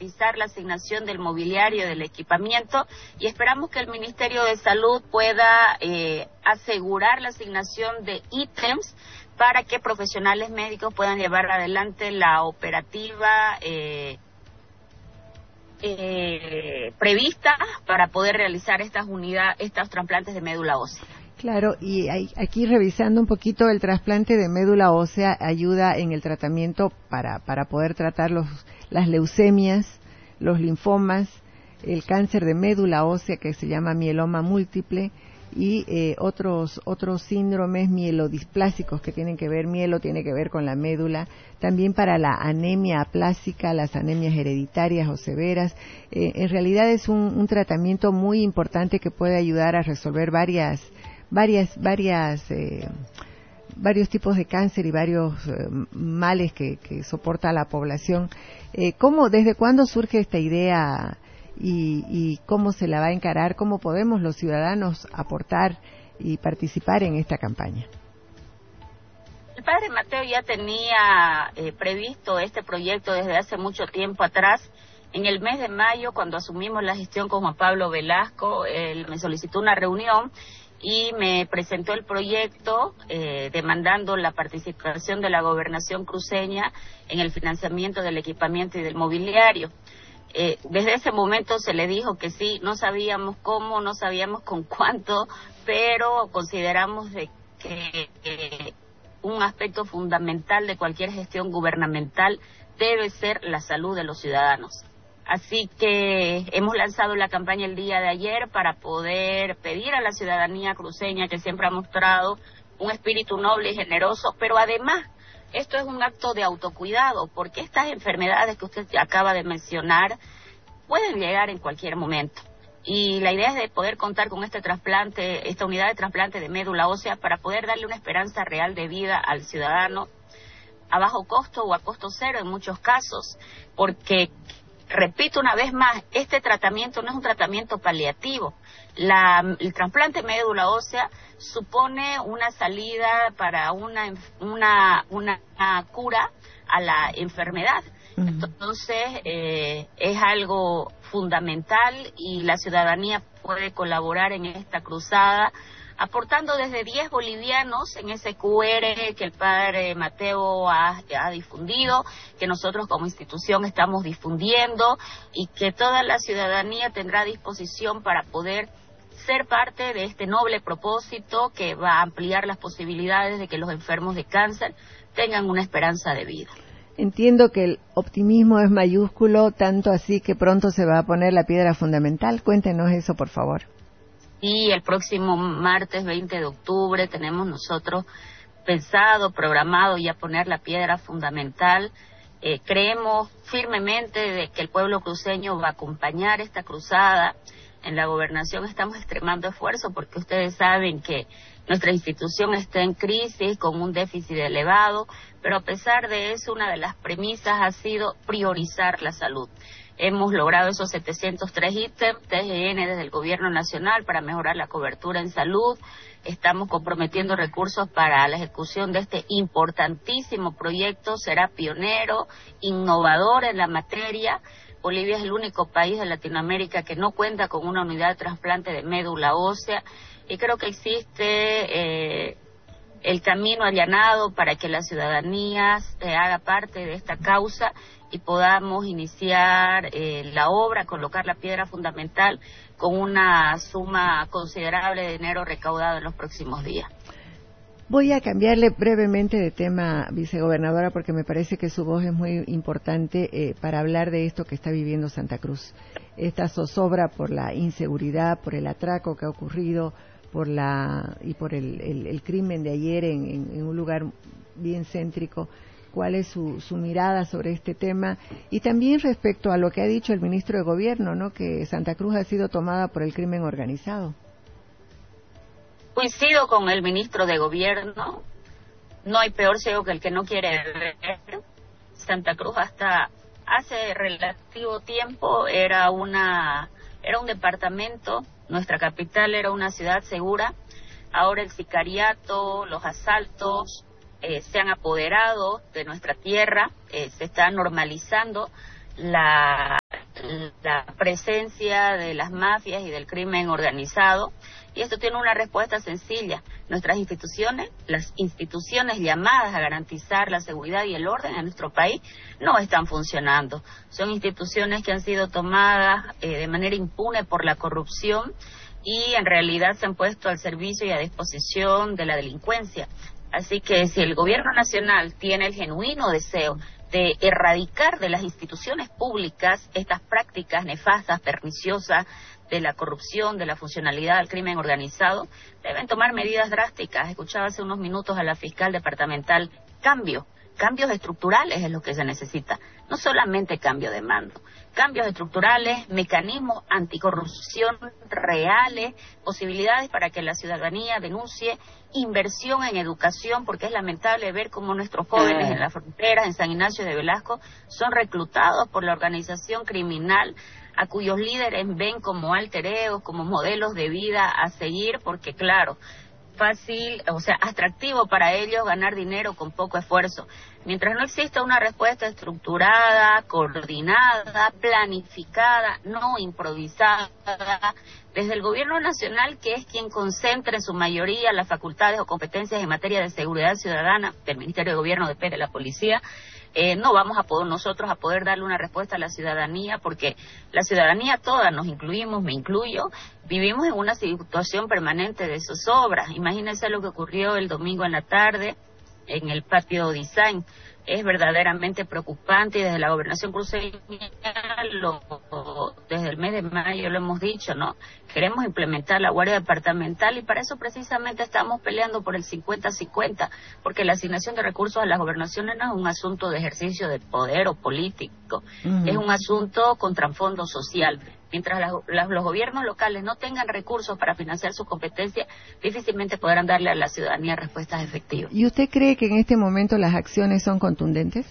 garantizar la asignación del mobiliario, del equipamiento, y esperamos que el Ministerio de Salud pueda asegurar la asignación de ítems para que profesionales médicos puedan llevar adelante la operativa prevista para poder realizar estos trasplantes de médula ósea. Claro, y aquí revisando un poquito, el trasplante de médula ósea ayuda en el tratamiento para poder tratar las leucemias, los linfomas, el cáncer de médula ósea que se llama mieloma múltiple y otros síndromes mielodisplásicos que tienen que ver, mielo tiene que ver con la médula, también para la anemia aplásica, las anemias hereditarias o severas. En realidad es un tratamiento muy importante que puede ayudar a resolver varios tipos de cáncer y varios males que soporta la población. ¿Desde cuándo surge esta idea y cómo se la va a encarar? ¿Cómo podemos los ciudadanos aportar y participar en esta campaña? El padre Mateo ya tenía previsto este proyecto desde hace mucho tiempo atrás. En el mes de mayo, cuando asumimos la gestión con Juan Pablo Velasco, él me solicitó una reunión y me presentó el proyecto demandando la participación de la gobernación cruceña en el financiamiento del equipamiento y del mobiliario. Desde ese momento se le dijo que sí, no sabíamos cómo, no sabíamos con cuánto, pero consideramos de que un aspecto fundamental de cualquier gestión gubernamental debe ser la salud de los ciudadanos. Así que hemos lanzado la campaña el día de ayer para poder pedir a la ciudadanía cruceña, que siempre ha mostrado un espíritu noble y generoso, pero además esto es un acto de autocuidado, porque estas enfermedades que usted acaba de mencionar pueden llegar en cualquier momento. Y la idea es de poder contar con esta unidad de trasplante de médula ósea para poder darle una esperanza real de vida al ciudadano a bajo costo o a costo cero en muchos casos, porque repito una vez más, este tratamiento no es un tratamiento paliativo. El trasplante de médula ósea supone una salida para una cura a la enfermedad. Entonces, es algo fundamental y la ciudadanía puede colaborar en esta cruzada aportando desde 10 bolivianos en ese QR que el padre Mateo ha difundido, que nosotros como institución estamos difundiendo y que toda la ciudadanía tendrá disposición para poder ser parte de este noble propósito que va a ampliar las posibilidades de que los enfermos de cáncer tengan una esperanza de vida. Entiendo que el optimismo es mayúsculo, tanto así que pronto se va a poner la piedra fundamental. Cuéntenos eso, por favor. Y el próximo martes 20 de octubre tenemos nosotros programado ya poner la piedra fundamental. Creemos firmemente de que el pueblo cruceño va a acompañar esta cruzada. En la gobernación estamos extremando esfuerzo porque ustedes saben que nuestra institución está en crisis con un déficit elevado, pero a pesar de eso, una de las premisas ha sido priorizar la salud. Hemos logrado esos 703 ítems TGN desde el gobierno nacional para mejorar la cobertura en salud. Estamos comprometiendo recursos para la ejecución de este importantísimo proyecto. Será pionero, innovador en la materia. Bolivia es el único país de Latinoamérica que no cuenta con una unidad de trasplante de médula ósea. Y creo que existe el camino allanado para que la ciudadanía haga parte de esta causa y podamos iniciar la obra, colocar la piedra fundamental con una suma considerable de dinero recaudado en los próximos días. Voy a cambiarle brevemente de tema, vicegobernadora, porque me parece que su voz es muy importante para hablar de esto que está viviendo Santa Cruz. Esta zozobra por la inseguridad, por el atraco que ha ocurrido, por el crimen de ayer en un lugar bien céntrico. ¿Cuál es su mirada sobre este tema? Y también respecto a lo que ha dicho el ministro de Gobierno, ¿no?, que Santa Cruz ha sido tomada por el crimen organizado. Coincido con el ministro de Gobierno. No hay peor ciego que el que no quiere ver. Santa Cruz hasta hace relativo tiempo era un departamento, nuestra capital era una ciudad segura. Ahora el sicariato, los asaltos se han apoderado de nuestra tierra, se está normalizando la la presencia de las mafias y del crimen organizado, y esto tiene una respuesta sencilla. Nuestras instituciones, las instituciones llamadas a garantizar la seguridad y el orden en nuestro país, no están funcionando. Son instituciones que han sido tomadas de manera impune por la corrupción y en realidad se han puesto al servicio y a disposición de la delincuencia. Así que si el gobierno nacional tiene el genuino deseo de erradicar de las instituciones públicas estas prácticas nefastas, perniciosas, de la corrupción, de la funcionalidad del crimen organizado, deben tomar medidas drásticas. Escuchaba hace unos minutos a la fiscal departamental, cambios estructurales es lo que se necesita, no solamente cambio de mando, cambios estructurales, mecanismos anticorrupción reales, posibilidades para que la ciudadanía denuncie, inversión en educación, porque es lamentable ver cómo nuestros jóvenes en las fronteras, en San Ignacio de Velasco, son reclutados por la organización criminal, a cuyos líderes ven como alter egos, como modelos de vida a seguir, porque claro, fácil, atractivo para ellos ganar dinero con poco esfuerzo. Mientras no exista una respuesta estructurada, coordinada, planificada, no improvisada, desde el gobierno nacional, que es quien concentra en su mayoría las facultades o competencias en materia de seguridad ciudadana, del Ministerio de Gobierno, de la Policía, no vamos a poder nosotros darle una respuesta a la ciudadanía, porque la ciudadanía toda, nos incluimos, me incluyo, vivimos en una situación permanente de zozobra. Imagínense lo que ocurrió el domingo en la tarde en el patio Design. Es verdaderamente preocupante y desde la gobernación cruceña, desde el mes de mayo lo hemos dicho, ¿no? Queremos implementar la guardia departamental y para eso precisamente estamos peleando por el 50-50, porque la asignación de recursos a las gobernaciones no es un asunto de ejercicio de poder o político, es un asunto con trasfondo social. Mientras los gobiernos locales no tengan recursos para financiar sus competencias, difícilmente podrán darle a la ciudadanía respuestas efectivas. ¿Y usted cree que en este momento las acciones son contundentes?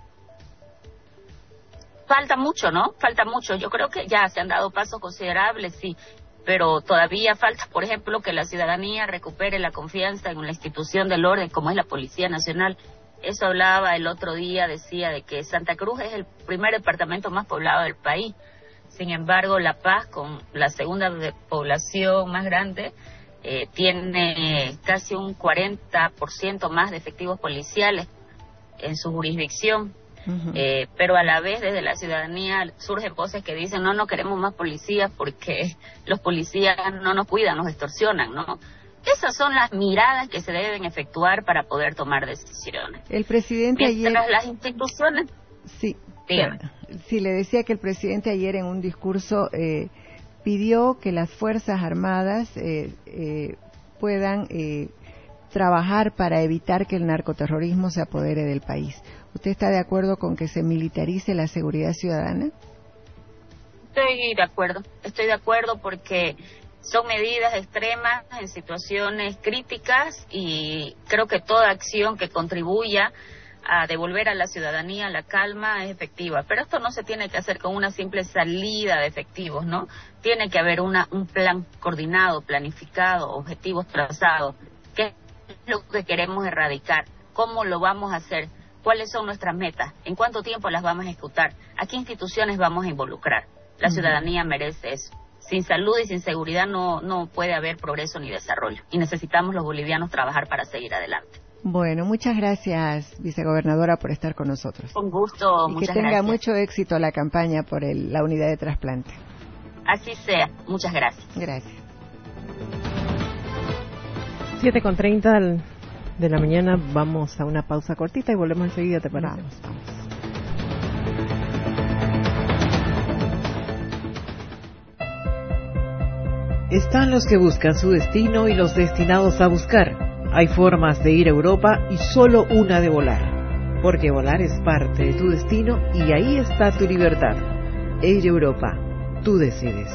Falta mucho, ¿no? Falta mucho. Yo creo que ya se han dado pasos considerables, sí, pero todavía falta, por ejemplo, que la ciudadanía recupere la confianza en la institución del orden como es la Policía Nacional. Eso hablaba el otro día, decía de que Santa Cruz es el primer departamento más poblado del país. Sin embargo, La Paz, con la segunda población más grande, tiene casi un 40% más de efectivos policiales en su jurisdicción. Pero a la vez desde la ciudadanía surgen voces que dicen no queremos más policías porque los policías no nos cuidan, nos extorsionan, ¿no? Esas son las miradas que se deben efectuar para poder tomar decisiones. El presidente ayer... las instituciones... Sí. Sí, le decía que el presidente ayer en un discurso pidió que las Fuerzas Armadas puedan trabajar para evitar que el narcoterrorismo se apodere del país. ¿Usted está de acuerdo con que se militarice la seguridad ciudadana? Estoy de acuerdo porque son medidas extremas en situaciones críticas y creo que toda acción que contribuya a devolver a la ciudadanía la calma es efectiva, pero esto no se tiene que hacer con una simple salida de efectivos, ¿no? Tiene que haber un plan coordinado, planificado, objetivos trazados. ¿Qué es lo que queremos erradicar? ¿Cómo lo vamos a hacer? ¿Cuáles son nuestras metas? ¿En cuánto tiempo las vamos a ejecutar? ¿A qué instituciones vamos a involucrar? La ciudadanía merece eso. Sin salud y sin seguridad no puede haber progreso ni desarrollo, y necesitamos los bolivianos trabajar para seguir adelante. Bueno, muchas gracias, vicegobernadora, por estar con nosotros. Con gusto, muchas gracias. Y que tenga mucho éxito la campaña por la unidad de trasplante. Así sea, muchas gracias. Gracias. 7:30 de la mañana, vamos a una pausa cortita y volvemos enseguida, ¿te parece? Vamos. Están los que buscan su destino y los destinados a buscar. Hay formas de ir a Europa y solo una de volar, porque volar es parte de tu destino y ahí está tu libertad. Air Europa, tú decides.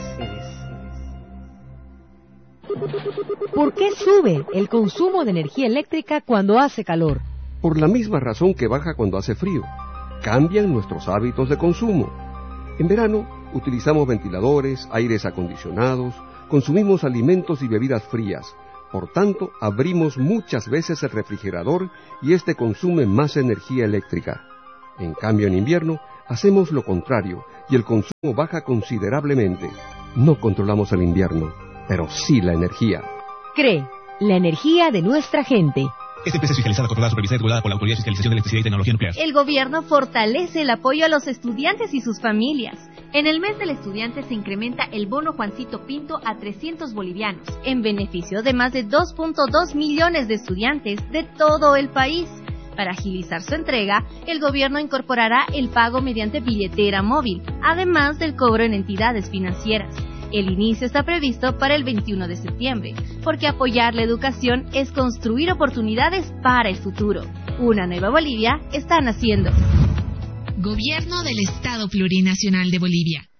¿Por qué sube el consumo de energía eléctrica cuando hace calor? Por la misma razón que baja cuando hace frío. Cambian nuestros hábitos de consumo. En verano utilizamos ventiladores, aires acondicionados, consumimos alimentos y bebidas frías. Por tanto, abrimos muchas veces el refrigerador y este consume más energía eléctrica. En cambio, en invierno, hacemos lo contrario y el consumo baja considerablemente. No controlamos el invierno, pero sí la energía. CRE, la energía de nuestra gente. Esta empresa es fiscalizada, controlada, supervisada y regulada por la Autoridad de Fiscalización de Electricidad y Tecnología Nuclear. El gobierno fortalece el apoyo a los estudiantes y sus familias. En el mes del estudiante se incrementa el bono Juancito Pinto a 300 bolivianos, en beneficio de más de 2.2 millones de estudiantes de todo el país. Para agilizar su entrega, el gobierno incorporará el pago mediante billetera móvil, además del cobro en entidades financieras. El inicio está previsto para el 21 de septiembre, porque apoyar la educación es construir oportunidades para el futuro. Una nueva Bolivia está naciendo. Gobierno del Estado Plurinacional de Bolivia.